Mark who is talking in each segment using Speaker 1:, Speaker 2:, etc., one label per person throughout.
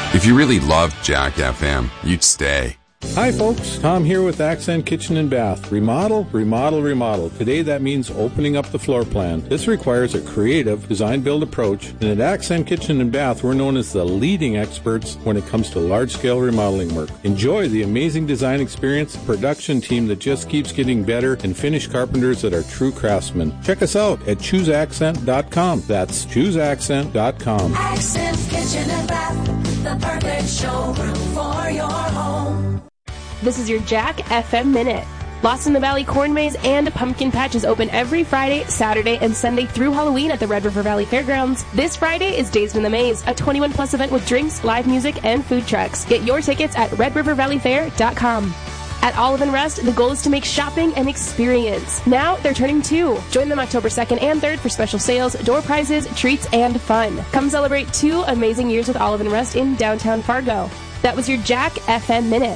Speaker 1: If you really loved Jack FM, you'd stay.
Speaker 2: Hi folks, Tom here with Accent Kitchen and Bath. Remodel, remodel, remodel. Today that means opening up the floor plan. This requires a creative design-build approach, and at Accent Kitchen and Bath we're known as the leading experts when it comes to large-scale remodeling work. Enjoy the amazing design experience, production team that just keeps getting better, and finished carpenters that are true craftsmen. Check us out at chooseaccent.com. That's chooseaccent.com.
Speaker 3: Accent Kitchen and Bath, the perfect showroom for your home.
Speaker 4: This is your Jack FM Minute. Lost in the Valley Corn Maze and Pumpkin Patch is open every Friday, Saturday, and Sunday through Halloween at the Red River Valley Fairgrounds. This Friday is Dazed in the Maze, a 21-plus event with drinks, live music, and food trucks. Get your tickets at redrivervalleyfair.com. At Olive and Rust, the goal is to make shopping an experience. Now they're turning 2. Join them October 2nd and 3rd for special sales, door prizes, treats, and fun. Come celebrate 2 amazing years with Olive and Rust in downtown Fargo. That was your Jack FM Minute.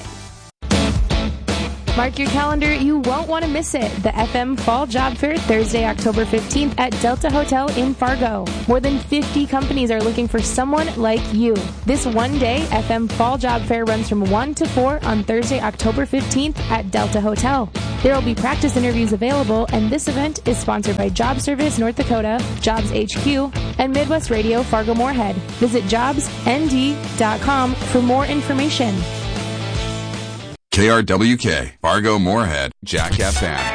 Speaker 4: Mark your calendar, you won't want to miss it. The FM Fall Job Fair, Thursday, October 15th at Delta Hotel in Fargo. More than 50 companies are looking for someone like you. This one-day FM Fall Job Fair runs from 1 to 4 on Thursday, October 15th at Delta Hotel. There will be practice interviews available, and this event is sponsored by Job Service North Dakota, Jobs HQ, and Midwest Radio Fargo-Moorhead. Visit jobsnd.com for more information.
Speaker 1: KRWK, Fargo Moorhead, Jack FM.